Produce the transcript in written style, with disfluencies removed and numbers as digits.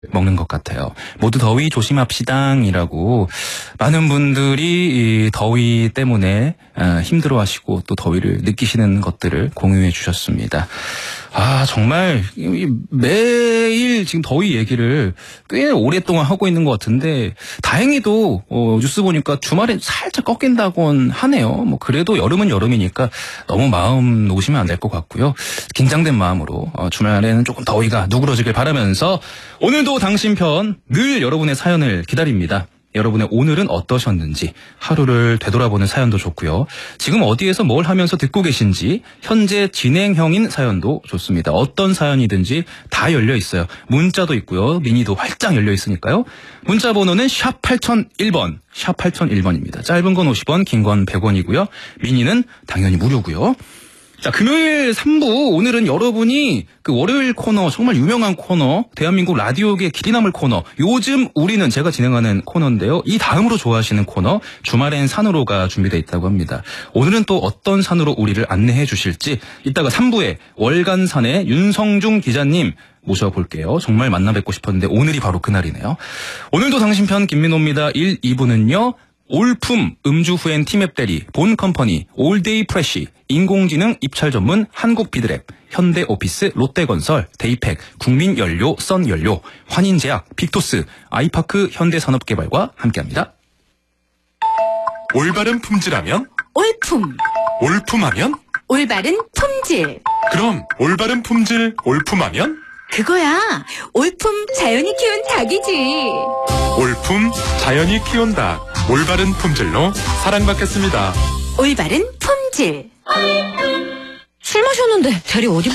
먹는 것 같아요. 모두 더위 조심합시다이라고 많은 분들이 이 더위 때문에 힘들어하시고 또 더위를 느끼시는 것들을 공유해 주셨습니다. 아, 정말 매일 지금 더위 얘기를 꽤 오랫동안 하고 있는 것 같은데 다행히도 뉴스 보니까 주말엔 살짝 꺾인다곤 하네요. 뭐 그래도 여름은 여름이니까 너무 마음 놓으시면 안 될 것 같고요. 긴장된 마음으로 주말에는 조금 더위가 누그러지길 바라면서 오늘도 당신 편 늘 여러분의 사연을 기다립니다. 여러분의 오늘은 어떠셨는지 하루를 되돌아보는 사연도 좋고요. 지금 어디에서 뭘 하면서 듣고 계신지 현재 진행형인 사연도 좋습니다. 어떤 사연이든지 다 열려 있어요. 문자도 있고요. 미니도 활짝 열려 있으니까요. 문자 번호는 샵 8001번, 샵 8001번입니다. 짧은 건 50원, 긴 건 100원이고요. 미니는 당연히 무료고요. 자, 금요일 3부 오늘은 여러분이 그 월요일 코너, 정말 유명한 코너, 대한민국 라디오계 길이 남을 코너, 요즘 우리는 제가 진행하는 코너인데요. 이 다음으로 좋아하시는 코너, 주말엔 산으로가 준비되어 있다고 합니다. 오늘은 또 어떤 산으로 우리를 안내해 주실지 이따가 3부에 월간산의 윤성중 기자님 모셔볼게요. 정말 만나 뵙고 싶었는데 오늘이 바로 그날이네요. 오늘도 당신 편 김민호입니다. 1, 2부는요. 올품 음주 후엔 티맵 대리 본컴퍼니 올데이 프레쉬 인공지능 입찰 전문 한국비드랩 현대오피스 롯데건설 데이팩 국민연료 썬연료 환인제약 빅토스 아이파크 현대산업개발과 함께합니다. 올바른 품질하면 올품. 올품하면 올바른 품질. 그럼 올바른 품질 올품하면 그거야. 올품 자연이 키운 닭이지. 올품 자연이 키운 닭 올바른 품질로 사랑받겠습니다. 올바른 품질. 술 마셨는데 대리 어디